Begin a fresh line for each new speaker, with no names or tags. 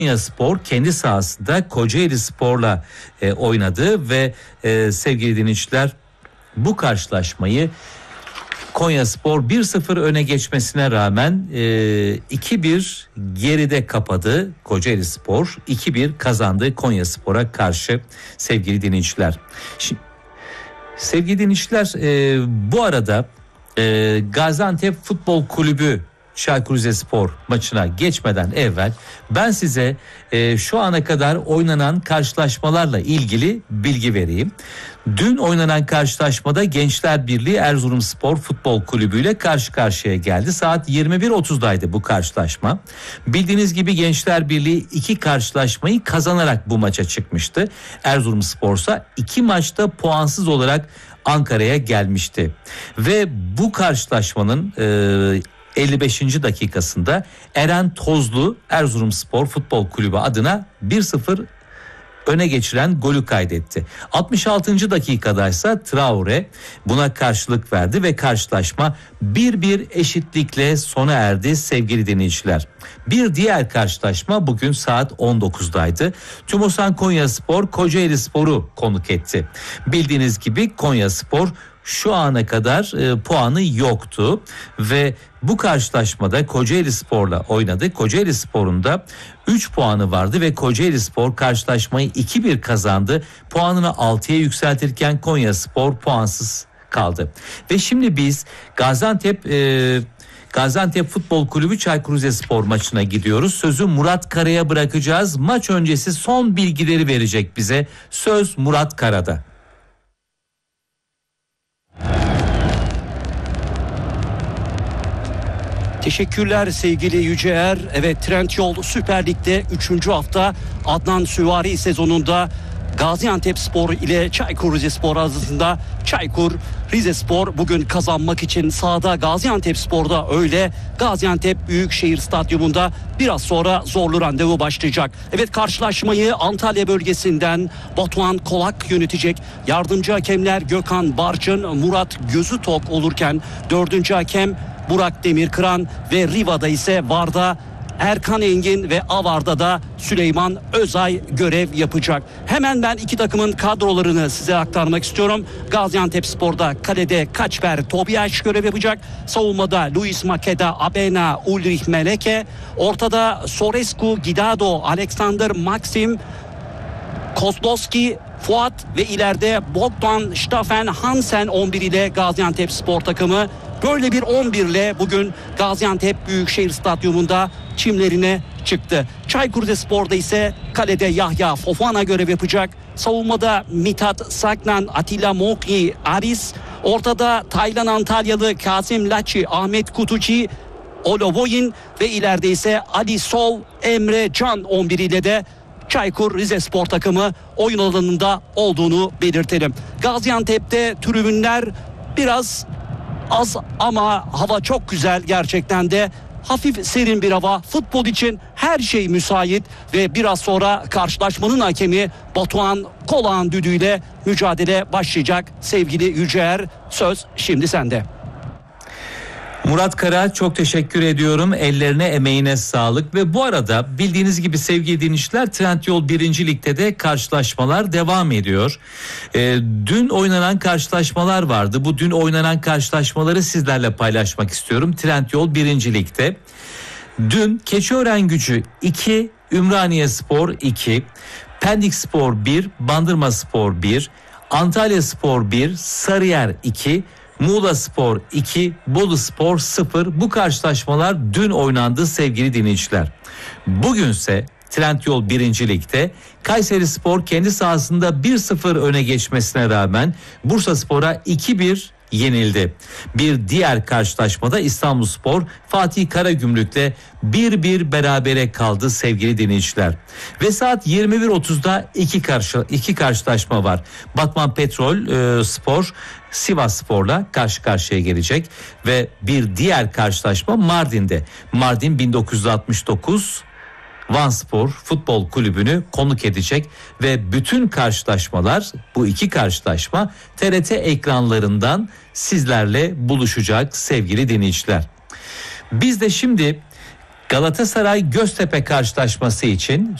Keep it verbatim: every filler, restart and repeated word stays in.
Konyaspor kendi sahasında Kocaeli Spor'la e, oynadı ve e, sevgili dinleyiciler, bu karşılaşmayı Konyaspor bir sıfır öne geçmesine rağmen e, iki bir geride kapadı. Kocaeli Spor iki bir kazandı Konyaspor'a karşı sevgili dinleyiciler. Şimdi, sevgili dinleyiciler, e, bu arada e, Gaziantep Futbol Kulübü Çaykur Rizespor maçına geçmeden evvel ben size e, şu ana kadar oynanan karşılaşmalarla ilgili bilgi vereyim. Dün oynanan karşılaşmada Gençler Birliği Erzurumspor Futbol Kulübü ile karşı karşıya geldi. Saat yirmi bir otuzdaydı bu karşılaşma. Bildiğiniz gibi Gençler Birliği iki karşılaşmayı kazanarak bu maça çıkmıştı. Erzurumspor ise iki maçta puansız olarak Ankara'ya gelmişti. Ve bu karşılaşmanın e, elli beşinci dakikasında Eren Tozlu Erzurumspor Futbol Kulübü adına bir sıfır öne geçiren golü kaydetti. altmış altıncı dakikadaysa Traore buna karşılık verdi ve karşılaşma bir bir eşitlikle sona erdi sevgili dinleyiciler. Bir diğer karşılaşma bugün saat on dokuzdaydı. Tümosan Konyaspor Kocaelispor'u konuk etti. Bildiğiniz gibi Konyaspor şu ana kadar e, puanı yoktu ve bu karşılaşmada Kocaelispor'la oynadı. Kocaelispor'un da üç puanı vardı ve Kocaelispor karşılaşmayı iki bir kazandı. Puanını altıya yükseltirken Konyaspor puansız kaldı. Ve şimdi biz Gaziantep e, Gaziantep Futbol Kulübü Çaykur Rizespor maçına gidiyoruz. Sözü Murat Kara'ya bırakacağız. Maç öncesi son bilgileri verecek bize. Söz Murat Kara'da.
Teşekkürler sevgili Yüceer. Evet, Trendyol Süper Lig'de üçüncü hafta Adnan Süvari sezonunda Gaziantepspor ile Çaykur Rizespor arasında Çaykur Rizespor bugün kazanmak için sahada, Gaziantepspor'da öyle. Gaziantep Büyükşehir Stadyumunda biraz sonra zorlu randevu başlayacak. Evet, karşılaşmayı Antalya bölgesinden Batuhan Kolak yönetecek. Yardımcı hakemler Gökhan Barçın, Murat Gözütok olurken dördüncü hakem Burak Demirkıran ve Riva'da ise VAR'da Erkan Engin ve Avar'da da Süleyman Özay görev yapacak. Hemen ben iki takımın kadrolarını size aktarmak istiyorum. Gaziantepspor'da kalede Kaçper Tobiaş görev yapacak. Savunmada Luis Makeda, Abena, Ulrich Meleke. Ortada Sorescu, Gidado, Alexander Maxim, Kozlowski, Fuat ve ileride Bogdan Staffen Hansen on bir ile Gaziantepspor takımı. Böyle bir on bir ile bugün Gaziantep Büyükşehir Stadyumunda çimlerine çıktı. Çaykur Rizespor'da ise kalede Yahya Fofana görev yapacak. Savunmada Mithat Saknan, Atilla Mokri, Aris. Ortada Taylan Antalyalı, Kasım Laçi, Ahmet Kutucu, Olovoyin ve ileride ise Ali Sol, Emre Can on bir ile de Çaykur Rizespor takımı oyun alanında olduğunu belirtelim. Gaziantep'te tribünler biraz az ama hava çok güzel, gerçekten de hafif serin bir hava. Futbol için her şey müsait ve biraz sonra karşılaşmanın hakemi Batuhan Kolak'ın düdüğüyle mücadele başlayacak. Sevgili Yüceer, söz şimdi sende.
Murat Kara, çok teşekkür ediyorum. Ellerine, emeğine sağlık. Ve bu arada bildiğiniz gibi sevgili dinleyiciler, Trendyol birinci Lig'de de karşılaşmalar devam ediyor. Ee, dün oynanan karşılaşmalar vardı. Bu dün oynanan karşılaşmaları sizlerle paylaşmak istiyorum. Trendyol birinci Lig'de. Dün Keçiörengucu iki, Ümraniyespor iki, Pendikspor bir, Bandırmaspor bir, Antalyaspor bir, Sarıyer iki, Muğlaspor iki, Boluspor sıfır. Bu karşılaşmalar dün oynandı sevgili dinleyiciler. Bugünse Trendyol birinci Lig'de Kayserispor kendi sahasında bir sıfır öne geçmesine rağmen Bursaspor'a iki bir yenildi. Bir diğer karşılaşmada İstanbulspor Fatih Karagümrük'le bir bir berabere kaldı sevgili dinleyiciler. Ve saat yirmi bir otuzda iki karşı iki karşılaşma var. Batman Petrol e, Spor Sivasspor'la karşı karşıya gelecek ve bir diğer karşılaşma Mardin'de. Mardin bin dokuz yüz altmış dokuz Vanspor Futbol Kulübü'nü konuk edecek ve bütün karşılaşmalar, bu iki karşılaşma T R T ekranlarından sizlerle buluşacak sevgili dinleyiciler. Biz de şimdi Galatasaray Göztepe karşılaşması için